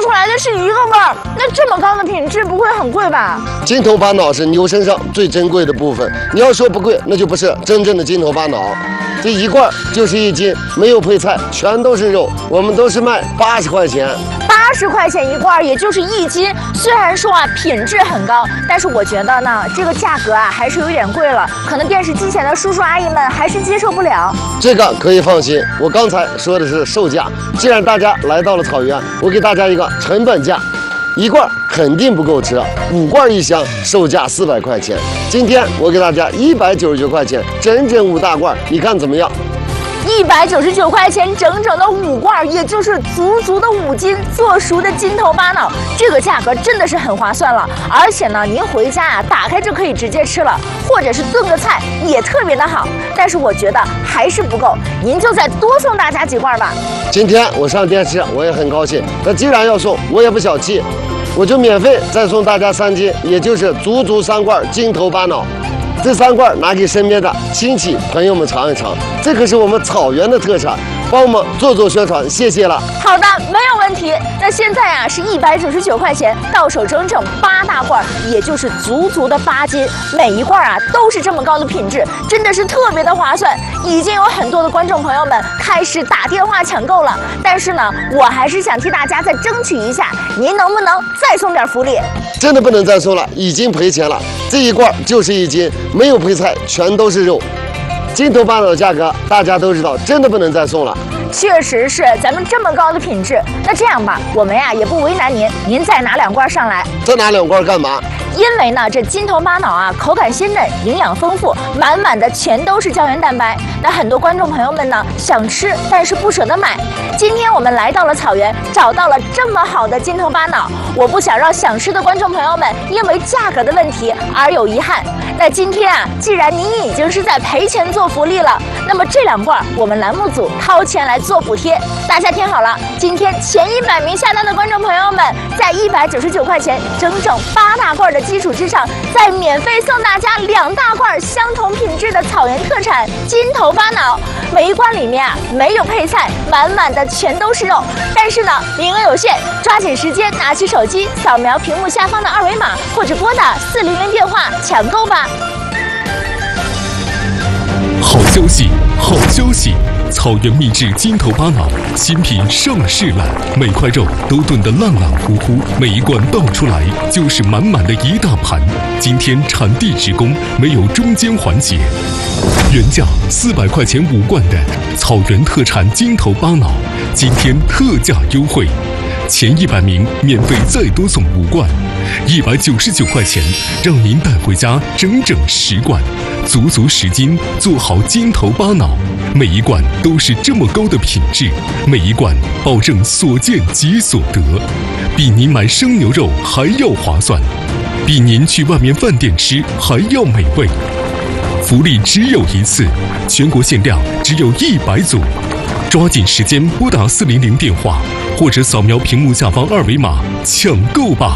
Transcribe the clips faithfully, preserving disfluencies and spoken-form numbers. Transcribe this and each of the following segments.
出来的是一个味儿，那这么高的品质不会很贵吧？ 金头巴脑是牛身上最珍贵的部分，你要说不贵，那就不是真正的金头巴脑。这一罐就是一斤，没有配菜，全都是肉，我们都是卖八十块钱。 八十块钱一罐，也就是一斤。虽然说啊品质很高，但是我觉得呢，这个价格啊还是有点贵了，可能电视机前的叔叔阿姨们还是接受不了。 这个可以放心，我刚才说的是售价。既然大家来到了草原，我给大家一个成本价。一罐肯定不够吃，五罐一箱，售价四百块钱。今天我给大家一百九十九块钱，整整五大罐，你看怎么样？ 一百九十九块钱，整整的五罐，也就是足足的五斤做熟的金头巴脑，这个价格真的是很划算了。而且呢，您回家啊，打开就可以直接吃了，或者是炖个菜也特别的好。但是我觉得还是不够，您就再多送大家几罐吧。 今天我上电视，我也很高兴。那既然要送，我也不小气，我就免费再送大家三斤，也就是足足三罐金头巴脑。这三罐拿给身边的亲戚朋友们尝一尝，这可是我们草原的特产，帮我们做做宣传，谢谢了。 好的，没有问题。那现在啊是一百九十九块钱，到手整整八大罐，也就是足足的八斤，每一罐啊都是这么高的品质，真的是特别的划算。已经有很多的观众朋友们开始打电话抢购了，但是呢，我还是想替大家再争取一下，您能不能再送点福利？ 真的不能再送了，已经赔钱了。这一罐就是一斤，没有配菜，全都是肉。金头巴脑的价格大家都知道，真的不能再送了。 确实是，咱们这么高的品质，那这样吧，我们呀也不为难您，您再拿两罐上来。 再拿两罐干嘛？ 因为呢，这金头巴脑啊，口感鲜嫩，营养丰富，满满的全都是胶原蛋白。那很多观众朋友们呢，想吃但是不舍得买。今天我们来到了草原，找到了这么好的金头巴脑，我不想让想吃的观众朋友们因为价格的问题而有遗憾。那今天啊，既然您已经是在赔钱做福利了，那么这两罐我们栏目组掏钱来做补贴。大家听好了，今天前一百名下单的观众朋友们，在一百九十九块钱整整八大罐的基础之上，再免费送大家两大罐相同品质的草原特产金头巴脑。每一罐里面啊没有配菜，满满的全都是肉。但是呢，名额有限，抓紧时间拿起手机扫描屏幕下方的二维码，或者拨打四零零电话抢购吧。 好消息，好消息！草原秘制金头巴脑新品上市了，每块肉都炖得烂烂乎乎，每一罐倒出来就是满满的一大盘。今天产地直供，没有中间环节。原价四百块钱五罐的草原特产金头巴脑，今天特价优惠，前一百名免费再多送五罐，一百九十九块钱，让您带回家整整十罐，足足十斤，做好金头巴脑。每一罐都是这么高的品质，每一罐保证所见即所得，比您买生牛肉还要划算，比您去外面饭店吃还要美味。福利只有一次，全国限量只有一百组，抓紧时间拨打四零零电话，或者扫描屏幕下方二维码抢购吧。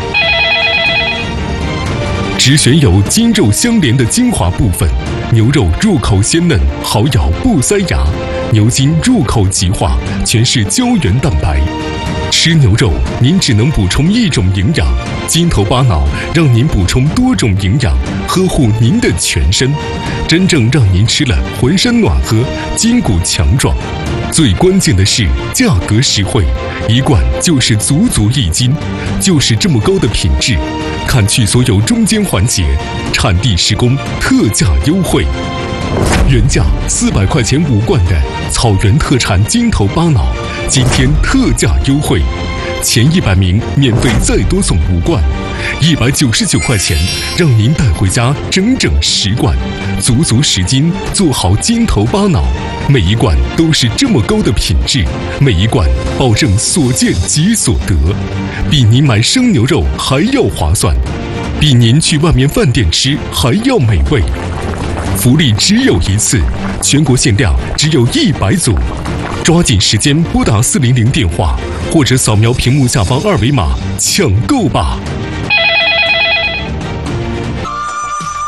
只选有筋肉相连的精华部分，牛肉入口鲜嫩，好咬不塞牙；牛筋入口即化，全是胶原蛋白。吃牛肉，您只能补充一种营养，金头巴脑让您补充多种营养，呵护您的全身，真正让您吃了浑身暖和，筋骨强壮。最关键的是价格实惠，一罐就是足足一斤，就是这么高的品质，砍去所有中间环节，产地施工，特价优惠。原价四百块钱五罐的草原特产金头巴脑，今天特价优惠，前一百名免费再多送五罐，一百九十九块钱，让您带回家整整十罐，足足十斤，做好金头巴脑。每一罐都是这么高的品质，每一罐保证所见即所得，比您买生牛肉还要划算，比您去外面饭店吃还要美味。福利只有一次，全国限量只有一百组，抓紧时间拨打四零零电话，或者扫描屏幕下方二维码抢购吧。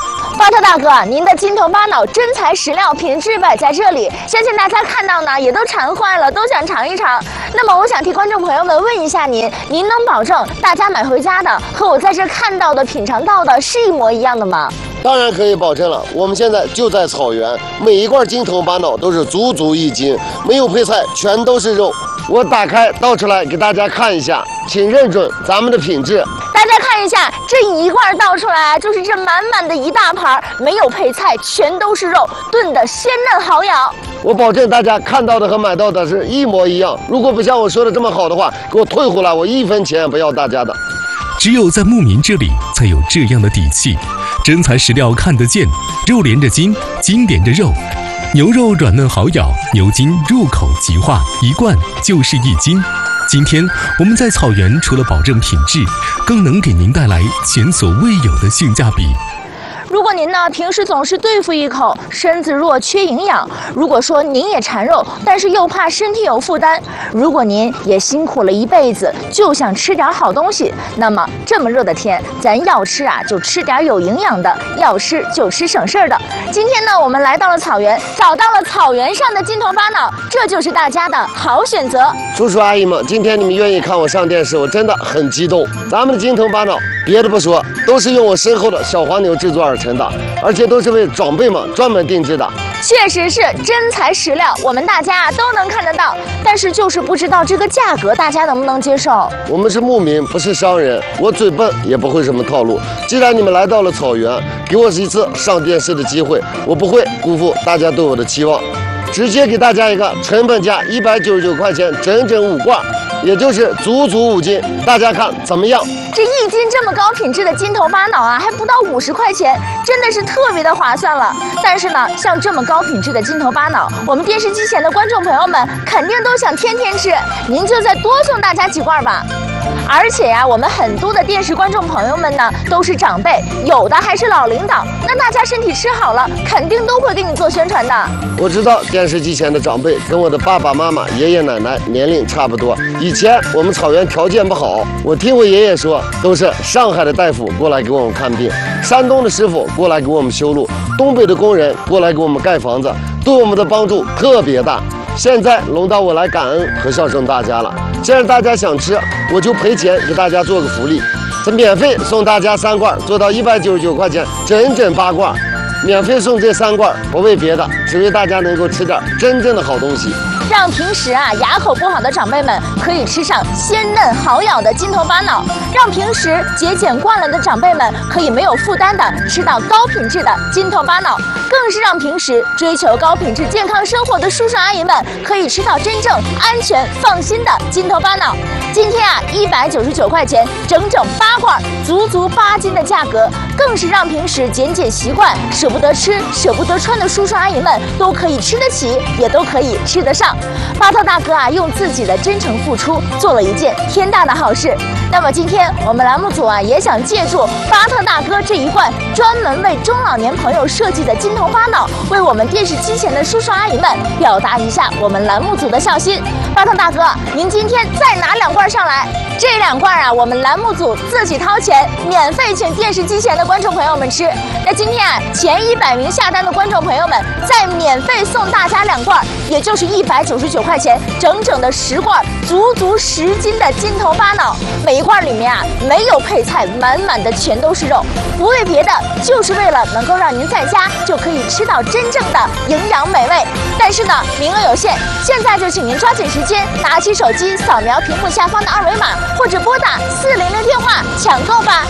巴特大哥，您的金头巴脑真材实料，品质摆在这里，相信大家看到呢也都馋坏了，都想尝一尝。那么我想替观众朋友们问一下您，您能保证大家买回家的和我在这看到的、品尝到的是一模一样的吗？ 当然可以保证了，我们现在就在草原，每一罐金头巴脑都是足足一斤，没有配菜，全都是肉。我打开倒出来给大家看一下，请认准咱们的品质。 大家看一下，这一罐倒出来就是这满满的一大盘，没有配菜，全都是肉，炖的鲜嫩好咬。 我保证大家看到的和买到的是一模一样。如果不像我说的这么好的话，给我退回来，我一分钱也不要大家的。 只有在牧民这里才有这样的底气，真材实料看得见，肉连着筋，筋连着肉，牛肉软嫩好咬，牛筋入口即化，一罐就是一斤。今天我们在草原，除了保证品质，更能给您带来前所未有的性价比。 如果您呢平时总是对付一口，身子弱缺营养；如果说您也馋肉，但是又怕身体有负担；如果您也辛苦了一辈子，就想吃点好东西，那么这么热的天，咱要吃啊就吃点有营养的，要吃就吃省事儿的。今天呢，我们来到了草原，找到了草原上的金头巴脑，这就是大家的好选择。 叔叔阿姨们，今天你们愿意看我上电视，我真的很激动。咱们的金头巴脑，别的不说，都是用我身后的小黄牛制作而成的，而且都是为长辈们专门定制的。 确实是真材实料，我们大家都能看得到，但是就是不知道这个价格大家能不能接受。 我们是牧民，不是商人，我嘴笨也不会什么套路。既然你们来到了草原，给我一次上电视的机会，我不会辜负大家对我的期望，直接给大家一个成本价一百九十九块钱，整整五罐，也就是足足五斤，大家看怎么样？ 这一斤这么高品质的金头巴脑啊，还不到五十块钱，真的是特别的划算了。但是呢，像这么高品质的金头巴脑，我们电视机前的观众朋友们肯定都想天天吃，您就再多送大家几罐吧。而且呀、啊，我们很多的电视观众朋友们呢，都是长辈，有的还是老领导。那大家身体吃好了，肯定都会给你做宣传的。 我知道电视机前的长辈跟我的爸爸妈妈、爷爷奶奶年龄差不多。以前我们草原条件不好，我听我爷爷说，都是上海的大夫过来给我们看病，山东的师傅过来给我们修路，东北的工人过来给我们盖房子，对我们的帮助特别大。现在轮到我来感恩和孝顺大家了。既然大家想吃，我就赔钱给大家做个福利，这免费送大家三罐，做到一百九十九块钱，整整八罐，免费送这三罐，不为别的，只为大家能够吃点真正的好东西。 让平时啊牙口不好的长辈们可以吃上鲜嫩好咬的金头巴脑，让平时节俭惯了的长辈们可以没有负担的吃到高品质的金头巴脑，更是让平时追求高品质健康生活的叔叔阿姨们可以吃到真正安全放心的金头巴脑。今天啊一百九十九块钱，整整八罐，足足八斤的价格，更是让平时减减习惯、舍不得吃、舍不得穿的叔叔阿姨们都可以吃得起，也都可以吃得上。巴特大哥啊，用自己的真诚付出，做了一件天大的好事。那么今天我们栏目组啊，也想借助巴特大哥这一罐专门为中老年朋友设计的金头巴脑，为我们电视机前的叔叔阿姨们表达一下我们栏目组的孝心。巴特大哥，您今天再拿两罐上来，这两罐啊，我们栏目组自己掏钱，免费请电视机前的观众朋友们吃。那今天啊，前一百名下单的观众朋友们，再免费送大家两罐，也就是一百九十九块钱，整整的十罐，足足十斤的金头巴脑。每一罐里面啊，没有配菜，满满的全都是肉，不为别的，就是为了能够让您在家就可以吃到真正的营养美味。但是呢，名额有限，现在就请您抓紧时间，拿起手机扫描屏幕下方的二维码，或者拨打四零零电话抢购吧。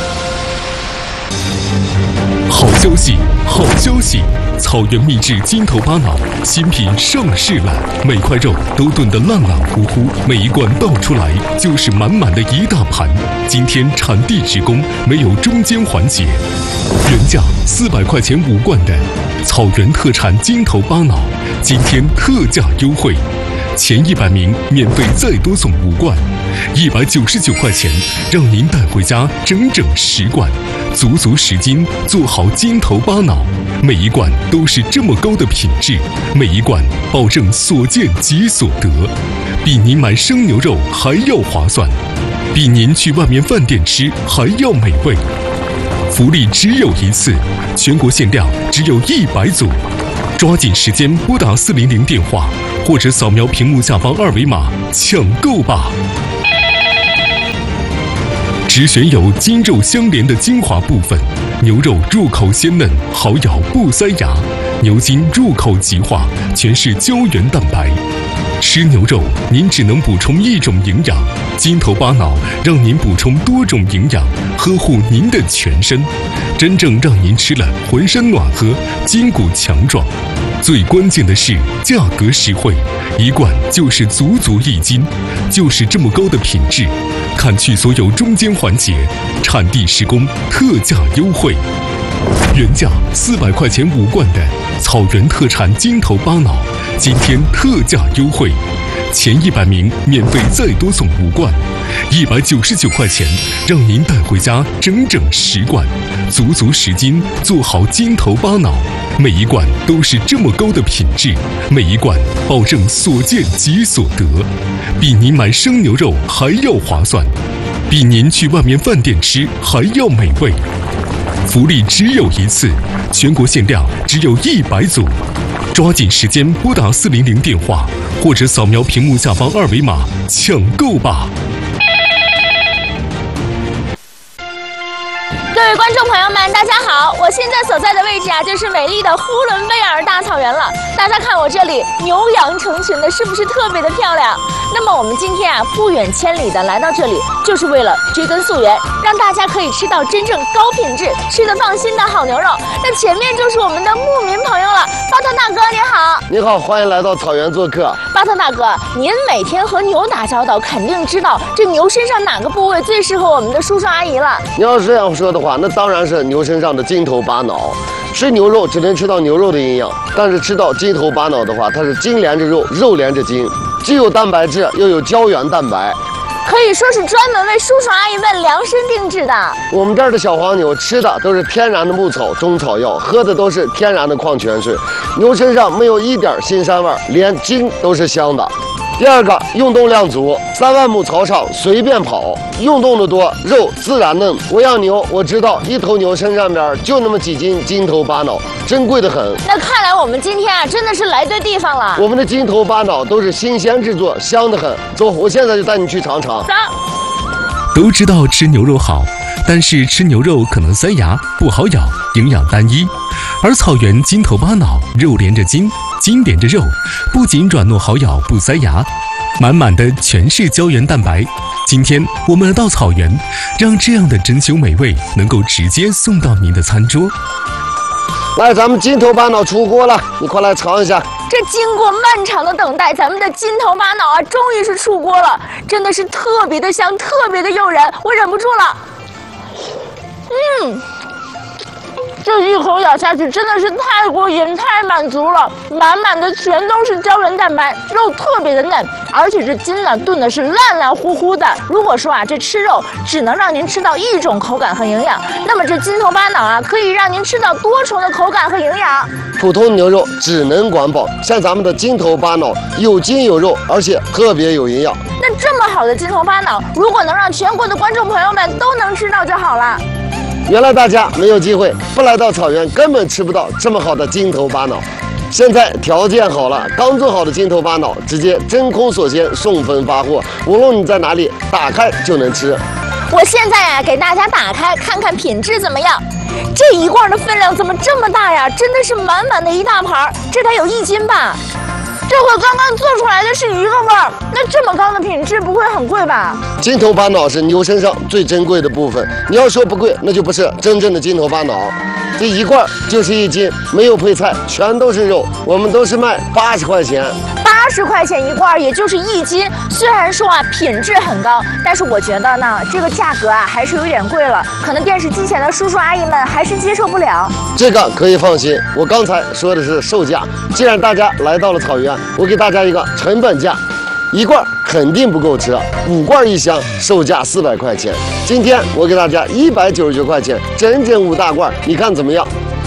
好消息，好消息！草原秘制金头巴脑新品上市了，每块肉都炖得烂烂糊糊，每一罐倒出来就是满满的一大盘。今天产地直供，没有中间环节。原价四百块钱五罐的草原特产金头巴脑，今天特价优惠，前一百名免费再多送五罐，一百九十九块钱，让您带回家整整十罐，足足十斤，做好金头巴脑。每一罐都是这么高的品质，每一罐保证所见即所得，比您买生牛肉还要划算，比您去外面饭店吃还要美味。 福利只有一次，全国限量只有一百组，抓紧时间拨打四零零电话，或者扫描屏幕下方二维码抢购吧！只选有筋肉相连的精华部分，牛肉入口鲜嫩，好咬不塞牙；牛筋入口即化，全是胶原蛋白。吃牛肉，您只能补充一种营养，筋头巴脑让您补充多种营养，呵护您的全身，真正让您吃了浑身暖和，筋骨强壮。最关键的是价格实惠，一罐就是足足一斤，就是这么高的品质，砍去所有中间环节，产地施工，特价优惠。原价四百块钱五罐的草原特产筋头巴脑，今天特价优惠，前一百名免费再多送五罐，一百九十九块钱，让您带回家整整十罐，足足十斤，做好筋头巴脑。每一罐都是这么高的品质，每一罐保证所见即所得，比您买生牛肉还要划算，比您去外面饭店吃还要美味。福利只有一次，全国限量只有一百组，抓紧时间拨打四零零电话，或者扫描屏幕下方二维码抢购吧！ 各位观众朋友们，大家好！我现在所在的位置啊，就是美丽的呼伦贝尔大草原了。大家看我这里牛羊成群的，是不是特别的漂亮？那么我们今天啊，不远千里的来到这里，就是为了追根溯源，让大家可以吃到真正高品质、吃得放心的好牛肉。那前面就是我们的牧民朋友了，巴特大哥你好。 你好，欢迎来到草原做客。 巴特大哥，您每天和牛打交道，肯定知道这牛身上哪个部位最适合我们的叔叔阿姨了。 你要是这样说的话，那当然是牛身上的筋头巴脑。吃牛肉只能吃到牛肉的营养，但是吃到筋头巴脑的话，它是筋连着肉，肉连着筋，既有蛋白质，又有胶原蛋白， 可以说是专门为叔叔阿姨们量身定制的。 我们这儿的小黄牛吃的都是天然的牧草、中草药，喝的都是天然的矿泉水，牛身上没有一点腥膻味，连筋都是香的。第二个，运动量足，三万亩草场随便跑，运动的多，肉自然嫩。我养牛，我知道一头牛身上边就那么几斤筋头巴脑，珍贵的很。 那看来我们今天啊，真的是来对地方了。 我们的筋头巴脑都是新鲜制作，香得很。走，我现在就带你去尝尝。 走。 都知道吃牛肉好，但是吃牛肉可能塞牙，不好咬，营养单一。而草原筋头巴脑，肉连着筋，筋连着肉，不仅软糯好咬不塞牙，满满的全是胶原蛋白。今天我们来到草原，让这样的珍馐美味能够直接送到您的餐桌。 来，咱们筋头巴脑出锅了，你快来尝一下。 这经过漫长的等待，咱们的筋头巴脑啊，终于是出锅了，真的是特别的香，特别的诱人，我忍不住了。嗯。这一口咬下去真的是太过瘾、太满足了，满满的全都是胶原蛋白，肉特别的嫩，而且这筋呢炖的是烂烂乎乎的。如果说啊这吃肉只能让您吃到一种口感和营养，那么这筋头巴脑啊可以让您吃到多重的口感和营养。 普通牛肉只能管饱，像咱们的筋头巴脑有筋有肉，而且特别有营养。 那这么好的筋头巴脑，如果能让全国的观众朋友们都能吃到就好了。 原来大家没有机会，不来到草原根本吃不到这么好的筋头巴脑。现在条件好了，刚做好的筋头巴脑直接真空锁鲜，送分发货，无论你在哪里，打开就能吃。 我现在啊，给大家打开看看品质怎么样。这一罐的分量怎么这么大呀？真的是满满的一大盘，这得有一斤吧。这和刚刚做出来的是一个味儿，那这么高的品质不会很贵吧？ 筋头巴脑是牛身上最珍贵的部分，你要说不贵，那就不是真正的筋头巴脑。这一罐就是一斤，没有配菜，全都是肉，我们都是卖八十块钱。 八十块钱一罐，也就是一斤。虽然说啊品质很高，但是我觉得呢，这个价格啊还是有点贵了，可能电视机前的叔叔阿姨们还是接受不了。 这个可以放心，我刚才说的是售价。既然大家来到了草原，我给大家一个成本价，一罐肯定不够吃，五罐一箱，售价四百块钱。今天我给大家一百九十九块钱，整整五大罐，你看怎么样？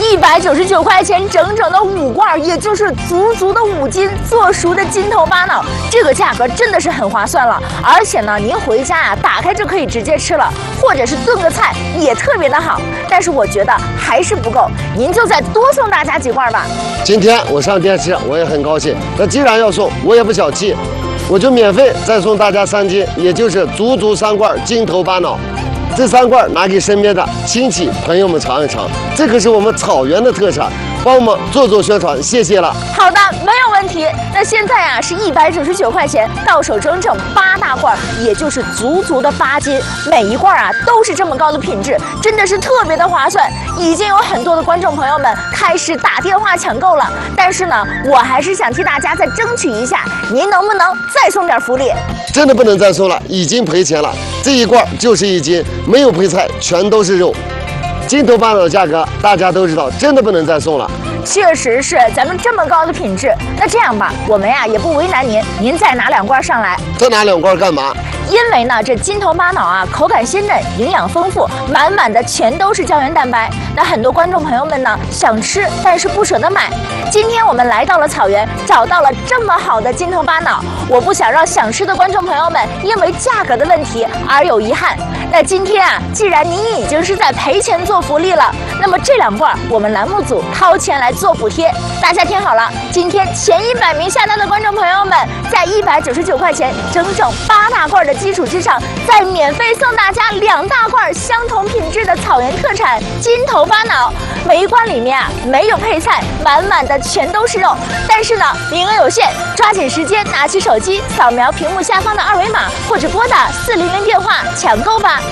一百九十九块钱整整的五罐，也就是足足的五斤做熟的金头巴脑，这个价格真的是很划算了。而且呢，您回家啊，打开就可以直接吃了，或者是炖个菜也特别的好。但是我觉得还是不够，您就再多送大家几罐吧。 今天我上电视，我也很高兴。那既然要送，我也不小气，我就免费再送大家三斤，也就是足足三罐金头巴脑。这三罐拿给身边的亲戚朋友们尝一尝，这可是我们草原的特产，帮我们做做宣传，谢谢了。 好的，没有问题。那现在啊是一百九十九块钱，到手整整八大罐，也就是足足的八斤，每一罐啊都是这么高的品质，真的是特别的划算。已经有很多的观众朋友们开始打电话抢购了，但是呢，我还是想替大家再争取一下，您能不能再送点福利？ 真的不能再送了，已经赔钱了。这一罐就是一斤，没有配菜，全都是肉。金头巴脑的价格大家都知道，真的不能再送了。 确实是咱们这么高的品质。那这样吧，我们呀也不为难您，您再拿两罐上来。 再拿两罐干嘛？ 因为呢，这金头巴脑啊，口感鲜嫩，营养丰富，满满的全都是胶原蛋白。那很多观众朋友们呢，想吃但是不舍得买。今天我们来到了草原，找到了这么好的金头巴脑，我不想让想吃的观众朋友们因为价格的问题而有遗憾。那今天啊，既然您已经是在赔钱做福利了，那么这两罐我们栏目组掏钱来做补贴。大家听好了，今天前一百名下单的观众朋友们，在一百九十九块钱整整八大罐的基础之上，再免费送大家两大罐相同品质的草原特产金头巴脑。每一罐里面啊没有配菜，满满的全都是肉。但是呢，名额有限，抓紧时间拿起手机扫描屏幕下方的二维码，或者拨打四零零电话抢购吧。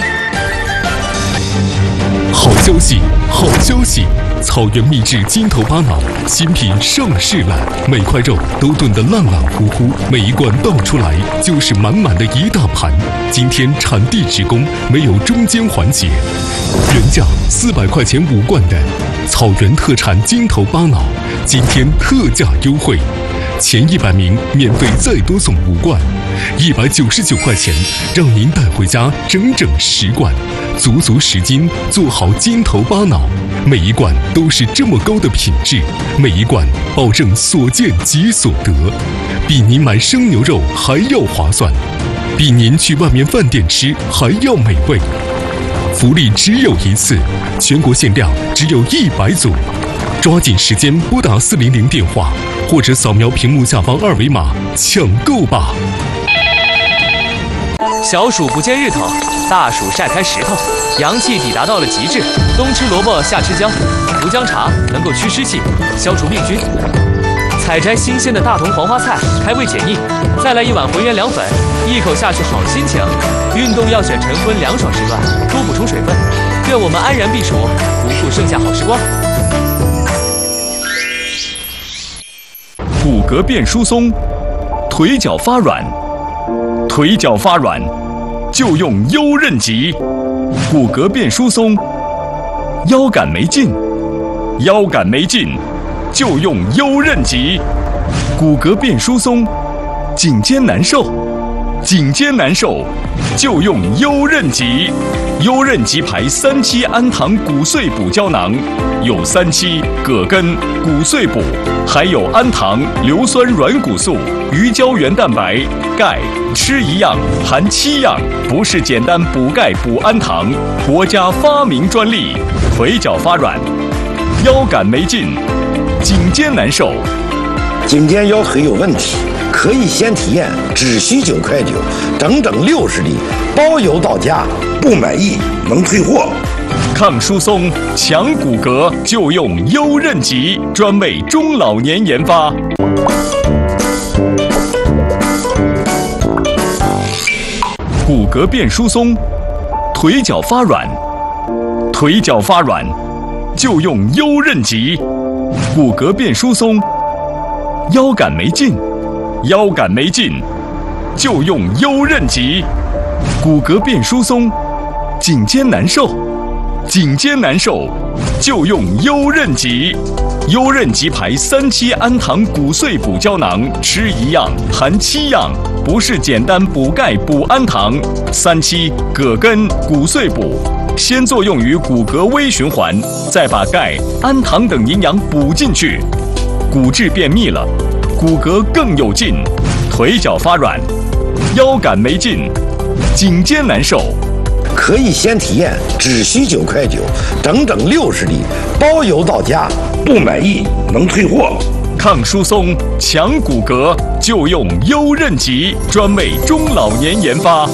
好消息，好消息！草原秘制金头巴脑新品上市了，每块肉都炖得烂烂糊糊，每一罐倒出来就是满满的一大盘。今天产地直供，没有中间环节。原价四百块钱五罐的草原特产金头巴脑，今天特价优惠，前一百名免费再多送五罐，一百九十九块钱，让您带回家整整十罐，足足十斤，做好金头巴脑。每一罐都是这么高的品质，每一罐保证所见即所得，比您买生牛肉还要划算，比您去外面饭店吃还要美味。福利只有一次，全国限量只有一百组，抓紧时间拨打四零零电话，或者扫描屏幕下方二维码抢购吧。 小暑不见日头，大暑晒开石头，阳气抵达到了极致。冬吃萝卜，夏吃姜，胡姜茶能够祛湿气，消除病菌。采摘新鲜的大同黄花菜，开胃解腻。再来一碗浑元凉粉，一口下去好心情。运动要选晨昏凉爽时段，多补充水分。愿我们安然避暑，不负盛夏好时光。 骨骼变疏松，腿脚发软。腿脚发软，就用优韧脊；骨骼变疏松，腰杆没劲；腰杆没劲，就用优韧脊；骨骼变疏松，颈肩难受；颈肩难受，就用优韧脊。优韧脊牌三七氨糖骨碎补胶囊，有三七、葛根、骨碎补，还有氨糖、硫酸软骨素、鱼胶原蛋白、钙，吃一样含七样，不是简单补钙补氨糖，国家发明专利。腿脚发软，腰杆没劲，颈肩难受， 颈肩腰腿有问题，可以先体验，只需九块九，整整六十粒，包邮到家，不满意能退货。 抗疏松、强骨骼，就用优韧脊，专为中老年研发。骨骼变疏松，腿脚发软，腿脚发软，就用优韧脊。骨骼变疏松，腰杆没劲，腰杆没劲，就用优韧脊。骨骼变疏松，颈肩难受，颈肩难受，就用优韧脊。优韧脊牌三七氨糖骨碎补胶囊，吃一样含七样，不是简单补钙补氨糖。三七、葛根、骨碎补， 先作用于骨骼微循环，再把钙、氨糖等营养补进去，骨质变密了，骨骼更有劲，腿脚发软，腰杆没劲，颈肩难受。 可以先体验，只需九块九，整整六十粒，包邮到家，不满意能退货。 抗疏松、强骨骼，就用优韧极，专为中老年研发。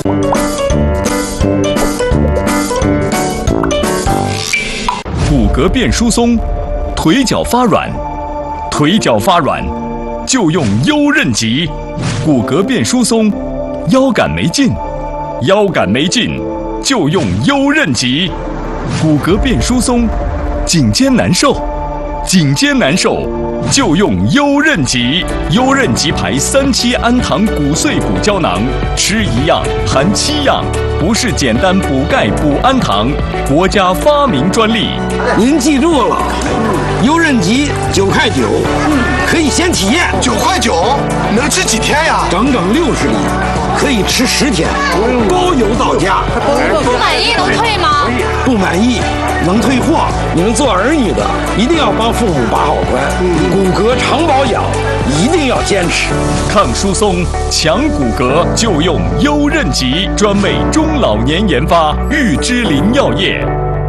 骨骼变疏松，腿脚发软，腿脚发软，就用优韧极。骨骼变疏松，腰杆没劲，腰杆没劲，就用优韧极。骨骼变疏松，颈肩难受，颈肩难受，就用优韧极。优韧极牌三七氨糖骨碎补胶囊，吃一样含七样，不是简单补钙补氨糖，国家发明专利。 您记住了，优韧极九块九，可以先体验。 九块九能吃几天呀？ 整整六十粒，可以吃十天，包邮到家。 不满意能退吗？ 不满意能退货。你们做儿女的一定要帮父母把好关，骨骼常保养一定要坚持。 抗疏松、强骨骼，就用优韧极，专为中老年研发，玉芝林药业。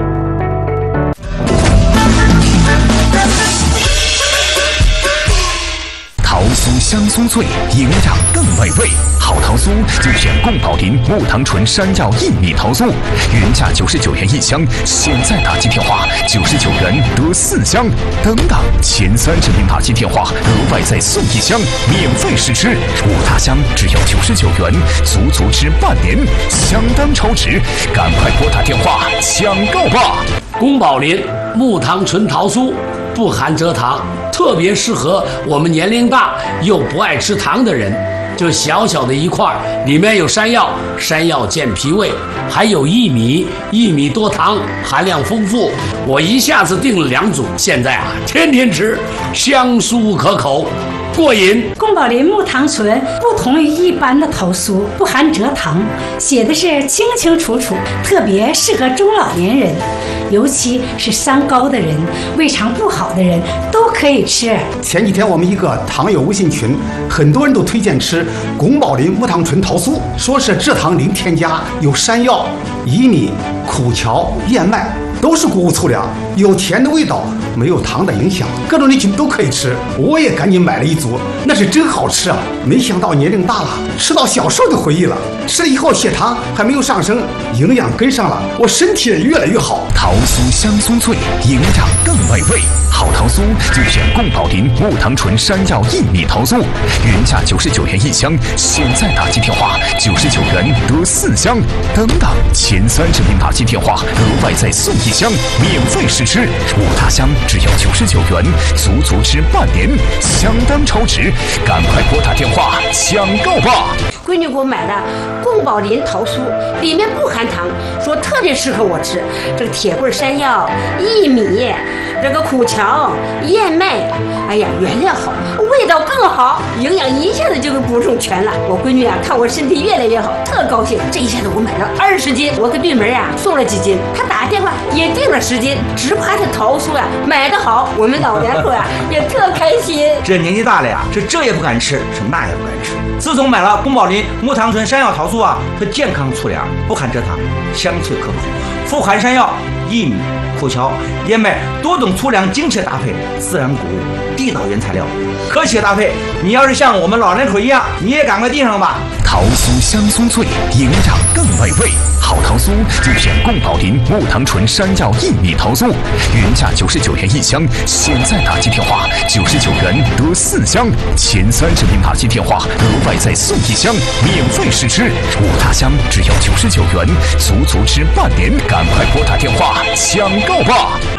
桃酥香酥脆，营养更美味。好桃酥就选贡宝林木糖醇山药薏米桃酥，原价九十九元一箱，现在打击电话九十九元得四箱，等等前三十名打击电话额外再送一箱，免费试吃。五大箱只要九十九元，足足吃半年，相当超值，赶快拨打电话抢购吧！ 宫保林木糖醇桃酥不含蔗糖，特别适合我们年龄大又不爱吃糖的人。就小小的一块，里面有山药，山药健脾胃，还有薏米，薏米多糖，含量丰富。我一下子订了两组，现在啊天天吃，香酥可口，过瘾。 宫保林木糖醇不同于一般的桃酥，不含蔗糖，写的是清清楚楚，特别适合中老年人，尤其是三高的人、胃肠不好的人都可以吃。 前几天我们一个糖友微信群，很多人都推荐吃宫保林木糖醇桃酥，说是蔗糖零添加，有山药、薏米、苦荞、燕麦，都是谷物粗粮，有甜的味道，没有糖的影响，各种人群都可以吃。我也赶紧买了一组，那是真好吃啊！没想到年龄大了，吃到小时候的回忆了。吃了以后血糖还没有上升，营养跟上了，我身体也越来越好。 桃酥香酥脆，营养更美味。好桃酥就选贡宝林木糖醇山药薏米桃酥，原价九十九元一箱，现在打击电话九十九元得四箱，等等前三十名打击电话额外再送一箱，免费试吃。五大箱只要九十九元，足足吃半年，相当超值，赶快拨打电话抢购吧！ 闺女给我买的贡宝林桃酥，里面不含糖，说特别适合我吃。这个铁棍山药、薏米，这个苦荞、燕麦，哎呀，原料好，味道更好，营养一下子就给补充全了。我闺女啊，看我身体越来越好，特高兴。这一下子我买了二十斤，我给对门啊送了几斤，她打电话也订了十斤，只怕这桃酥啊买得好，我们老两口啊也特开心。 这年纪大了呀，是这也不敢吃，是那也不敢吃。自从买了宫保林木糖醇山药桃酥啊，它健康粗粮，不含蔗糖，香脆可口，富含山药、薏米、苦荞、燕麦多种粗粮精确搭配，自然谷物，地道原材料，科学搭配。你要是像我们老两口一样，你也赶快订上吧。 桃酥香酥脆，营养更美味。好桃酥就选贡宝林木糖醇山药薏米桃酥，原价九十九元一箱，现在打击电话九十九元得四箱，前三十名打击电话额外再送一箱，免费试吃。五大箱只要九十九元，足足吃半年，赶快拨打电话抢购吧！